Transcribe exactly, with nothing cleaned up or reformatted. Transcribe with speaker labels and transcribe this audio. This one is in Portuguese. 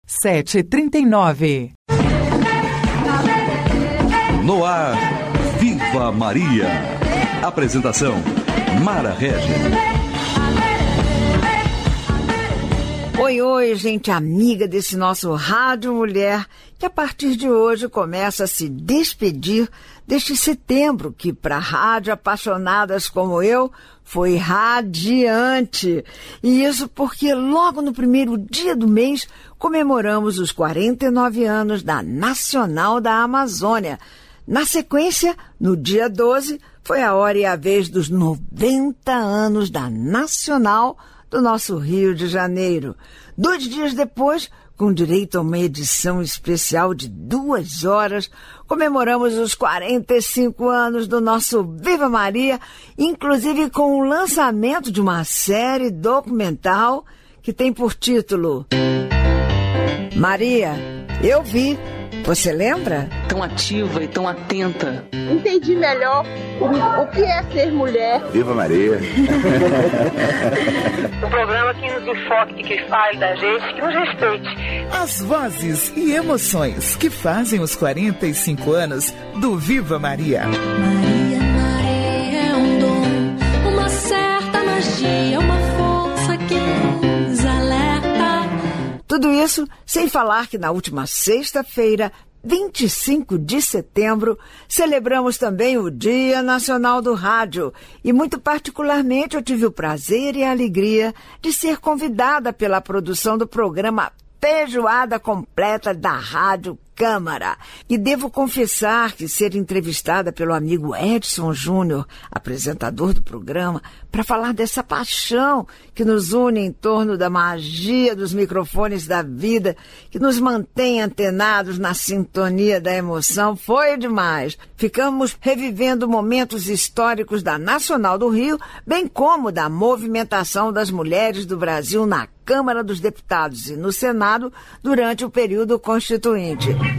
Speaker 1: sete trinta e nove.
Speaker 2: No ar, Viva Maria. Apresentação, Mara Regis.
Speaker 3: Oi, oi, gente amiga desse nosso Rádio Mulher, que a partir de hoje começa a se despedir deste setembro que, para rádio apaixonadas como eu, foi radiante. E isso porque logo no primeiro dia do mês comemoramos os quarenta e nove anos da Nacional da Amazônia. Na sequência, no dia doze, foi a hora e a vez dos noventa anos da Nacional do nosso Rio de Janeiro. Dois dias depois, com direito a uma edição especial de duas horas, comemoramos os quarenta e cinco anos do nosso Viva Maria, inclusive com o lançamento de uma série documental que tem por título Maria, eu vi. Você lembra?
Speaker 4: Tão ativa e tão atenta.
Speaker 5: Entendi melhor o, o que é ser mulher.
Speaker 6: Viva Maria.
Speaker 7: Um programa que nos enfoque, que fale da gente, que nos respeite.
Speaker 1: As vozes e emoções que fazem os quarenta e cinco anos do Viva Maria.
Speaker 8: Maria, Maria é um dom, uma certa magia, uma força que nos alerta.
Speaker 3: Tudo isso sem falar que na última sexta-feira, vinte e cinco de setembro, celebramos também o Dia Nacional do Rádio. E muito particularmente eu tive o prazer e a alegria de ser convidada pela produção do programa Feijoada Completa da Rádio Câmara. E devo confessar que ser entrevistada pelo amigo Edson Júnior, apresentador do programa, para falar dessa paixão que nos une em torno da magia dos microfones da vida, que nos mantém antenados na sintonia da emoção, foi demais. Ficamos revivendo momentos históricos da Nacional do Rio, bem como da movimentação das mulheres do Brasil na Câmara dos Deputados e no Senado durante o período constituinte.